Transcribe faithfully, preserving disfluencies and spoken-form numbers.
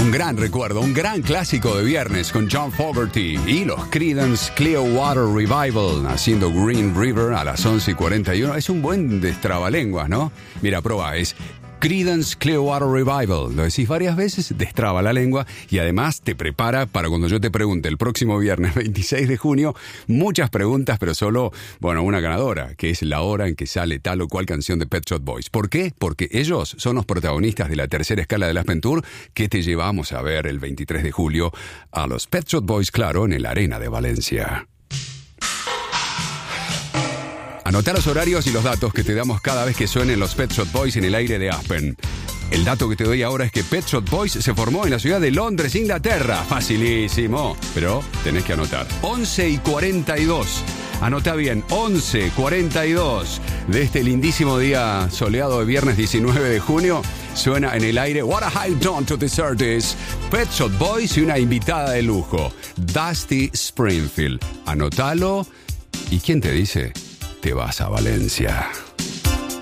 Un gran recuerdo, un gran clásico de viernes con John Fogerty y los Creedence Clearwater Revival haciendo Green River a las once y cuarenta y uno. Es un buen destrabalenguas, ¿no? Mira, prueba, es Creedence Clearwater Revival. Lo decís varias veces, destraba la lengua y además te prepara para cuando yo te pregunte el próximo viernes veintiséis de junio, muchas preguntas, pero solo, bueno, una ganadora, que es la hora en que sale tal o cual canción de Pet Shop Boys. ¿Por qué? Porque ellos son los protagonistas de la tercera escala de las Aspen que te llevamos a ver el veintitrés de julio a los Pet Shop Boys, claro, en el Arena de Valencia. Anotá los horarios y los datos que te damos cada vez que suenen los Pet Shop Boys en el aire de Aspen. El dato que te doy ahora es que Pet Shop Boys se formó en la ciudad de Londres, Inglaterra. Facilísimo, pero tenés que anotar. once y cuarenta y dos. Anotá bien, once cuarenta y dos de este lindísimo día soleado de viernes diecinueve de junio. Suena en el aire What I Have Done to Deserve This, Pet Shop Boys y una invitada de lujo, Dusty Springfield. Anotalo. ¿Y quién te dice? Te vas a Valencia.